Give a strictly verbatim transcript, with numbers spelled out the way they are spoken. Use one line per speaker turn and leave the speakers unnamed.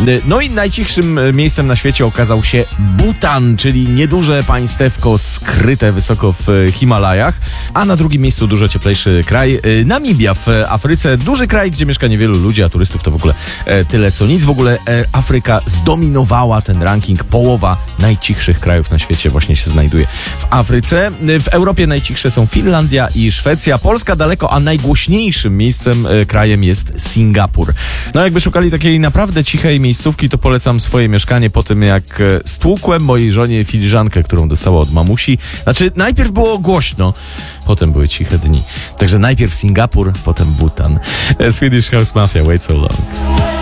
No i najcichszym miejscem na świecie okazał się Butan, czyli nieduże państewko skryte wysoko w Himalajach, a na drugim miejscu dużo cieplejszy kraj Namibia w Afryce. Duży kraj, gdzie mieszka niewielu ludzi, a turystów to w ogóle tyle co nic. W ogóle Afryka zdominowała ten ranking. Połowa najcichszych krajów na świecie właśnie się znajduje w Afryce. W Europie najcichsze są Finlandia i Szwecja. Polska daleko, a najgłośniejszym miejscem, krajem jest Singapur. No jakby szukali takiej naprawdę cichej miejscówki, to polecam swoje mieszkanie po tym, jak stłukłem mojej żonie filiżankę, którą dostała od mamusi. Znaczy, najpierw było głośno, potem były ciche dni. Także najpierw Singapur, potem Butan. Swedish House Mafia, Wait So Long.